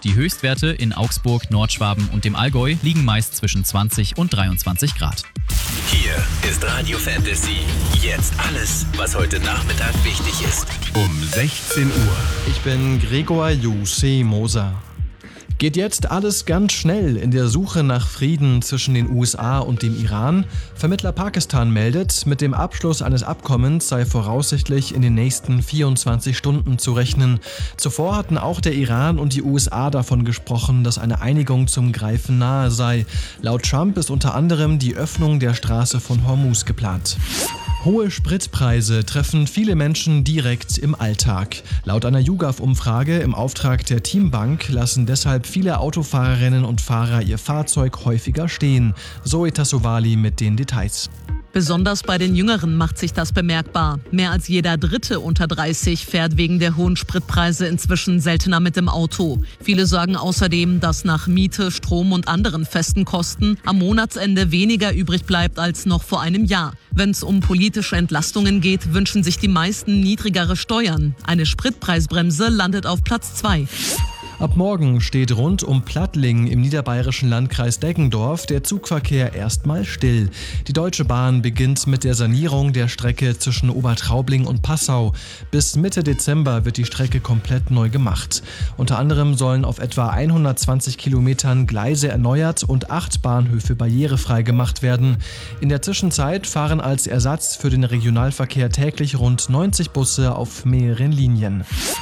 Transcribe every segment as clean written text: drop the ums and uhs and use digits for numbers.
Die Höchstwerte in Augsburg, Nordschwaben und dem Allgäu liegen meist zwischen 20 und 23 Grad. Hier ist Radio Fantasy. Jetzt alles, was heute Nachmittag wichtig ist. Um 16 Uhr. Ich bin Gregor Jussi Moser. Geht jetzt alles ganz schnell in der Suche nach Frieden zwischen den USA und dem Iran? Vermittler Pakistan meldet, mit dem Abschluss eines Abkommens sei voraussichtlich in den nächsten 24 Stunden zu rechnen. Zuvor hatten auch der Iran und die USA davon gesprochen, dass eine Einigung zum Greifen nahe sei. Laut Trump ist unter anderem die Öffnung der Straße von Hormuz geplant. Hohe Spritpreise treffen viele Menschen direkt im Alltag. Laut einer YouGov-Umfrage im Auftrag der Teambank lassen deshalb viele Autofahrerinnen und Fahrer ihr Fahrzeug häufiger stehen. Zoe Tassovali mit den Details. Besonders bei den Jüngeren macht sich das bemerkbar. Mehr als jeder Dritte unter 30 fährt wegen der hohen Spritpreise inzwischen seltener mit dem Auto. Viele sagen außerdem, dass nach Miete, Strom und anderen festen Kosten am Monatsende weniger übrig bleibt als noch vor einem Jahr. Wenn es um politische Entlastungen geht, wünschen sich die meisten niedrigere Steuern. Eine Spritpreisbremse landet auf Platz 2. Ab morgen steht rund um Plattling im niederbayerischen Landkreis Deggendorf der Zugverkehr erstmal still. Die Deutsche Bahn beginnt mit der Sanierung der Strecke zwischen Obertraubling und Passau. Bis Mitte Dezember wird die Strecke komplett neu gemacht. Unter anderem sollen auf etwa 120 Kilometern Gleise erneuert und 8 Bahnhöfe barrierefrei gemacht werden. In der Zwischenzeit fahren als Ersatz für den Regionalverkehr täglich rund 90 Busse auf mehreren Linien.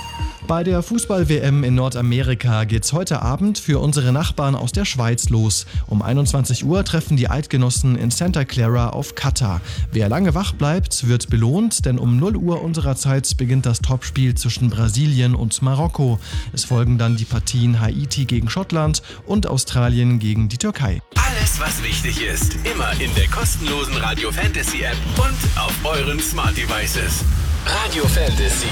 Bei der Fußball-WM in Nordamerika geht's heute Abend für unsere Nachbarn aus der Schweiz los. Um 21 Uhr treffen die Eidgenossen in Santa Clara auf Katar. Wer lange wach bleibt, wird belohnt, denn um 0 Uhr unserer Zeit beginnt das Topspiel zwischen Brasilien und Marokko. Es folgen dann die Partien Haiti gegen Schottland und Australien gegen die Türkei. Alles, was wichtig ist, immer in der kostenlosen Radio Fantasy App und auf euren Smart Devices. Radio Fantasy.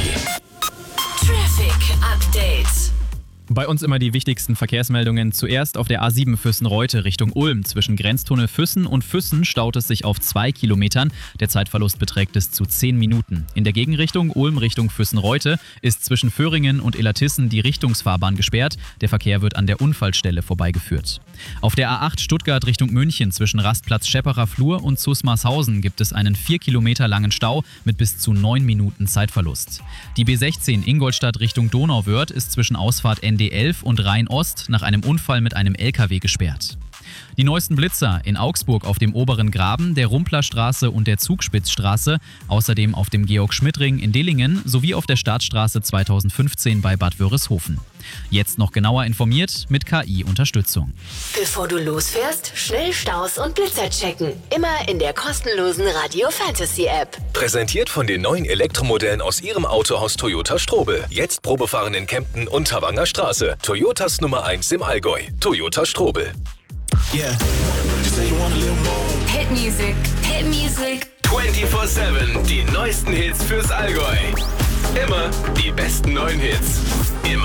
Traffic Update. Bei uns immer die wichtigsten Verkehrsmeldungen. Zuerst auf der A7 Füssen-Reute Richtung Ulm. Zwischen Grenztunnel Füssen und Füssen staut es sich auf 2 Kilometern. Der Zeitverlust beträgt bis zu 10 Minuten. In der Gegenrichtung Ulm Richtung Füssen-Reute ist zwischen Föhringen und Illertissen die Richtungsfahrbahn gesperrt. Der Verkehr wird an der Unfallstelle vorbeigeführt. Auf der A8 Stuttgart Richtung München zwischen Rastplatz Schepperer Flur und Zusmarshausen gibt es einen 4 Kilometer langen Stau mit bis zu 9 Minuten Zeitverlust. Die B16 Ingolstadt Richtung Donauwörth ist zwischen Ausfahrt ND11 und Rhein-Ost nach einem Unfall mit einem LKW gesperrt. Die neuesten Blitzer in Augsburg auf dem Oberen Graben, der Rumplerstraße und der Zugspitzstraße, außerdem auf dem Georg-Schmidt-Ring in Dillingen sowie auf der Startstraße 2015 bei Bad Wörishofen. Jetzt noch genauer informiert mit KI-Unterstützung. Bevor du losfährst, schnell Staus und Blitzer checken. Immer in der kostenlosen Radio Fantasy App. Präsentiert von den neuen Elektromodellen aus ihrem Autohaus Toyota Strobel. Jetzt Probefahren in Kempten und Tavanger Straße. Toyotas Nummer 1 im Allgäu. Toyota Strobel. Yeah. Hit Music. Hit Music. 24/7. Die neuesten Hits fürs Allgäu. Immer die besten neuen Hits.